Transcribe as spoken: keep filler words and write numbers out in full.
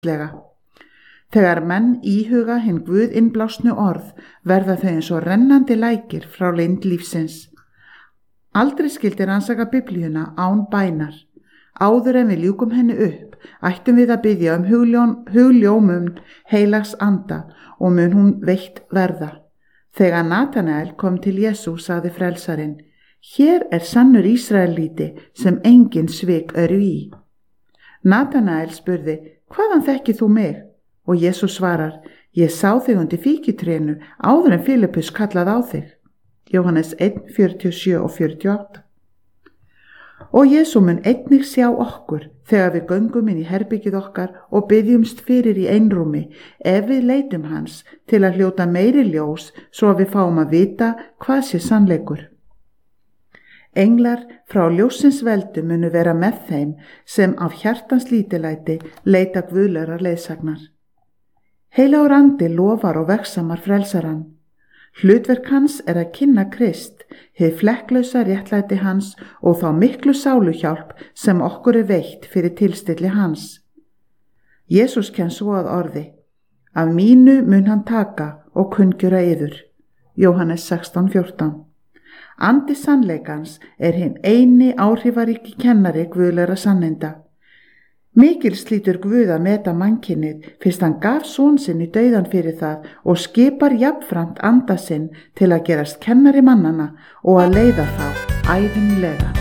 lega. Þegar menn íhuga hinn Guð innblásnu orð verða þau eins og rennandi lækir frá leynd lífsins. Aldrei skyldi rannsaka Biblíuna án bænar. Áður en við ljúkum henni upp, ættum við að biðja um hugljón, hugljómum heilags anda og mun hún veitt verða. Þegar Natanael kom til Jesú sagði frelsarinn: Hér er sannur Ísraelíti sem engin svik eru í. Natanael spurði: Hvaðan þekkir þú mig? Og Jesú svarar: Ég sá þig undir fíkitrénu áður en Filippus kallaði á þig. Jóhannes eitt, fjörutíu og sjö og fjörutíu og átta. Og Jesú mun einnig sjá okkur þegar við göngum inn í herbyggið okkar og biðjumst fyrir í einrúmi ef við leitum hans til að hljóta meiri ljós svo að við fáum að vita hvað sé sannleikur. Englar frá ljósins veldu munu vera með þeim sem af hjartans lítilæti leita guðlegar leiðsagnar. Heilagur andi lofar og vegsamar frelsarann. Hlutverk hans er að kynna Krist, hið flekklausa réttlæti hans og þá miklu sáluhjálp sem okkur er veitt fyrir tilstilli hans. Jesús kenn svo að orði: Af mínu mun hann taka og kunngjöra yður. Jóhannes sextán, fjórtán. Andi sannleikans er hinn eini áhrifaríki kennari guðlegra sanneinda. Mikil slítur Guð að meta mannkynið fyrst hann gaf son sinn í dauðan fyrir það og skipar jafnframt anda sinn til að gerast kennari mannana og að leiða þá ævinlega.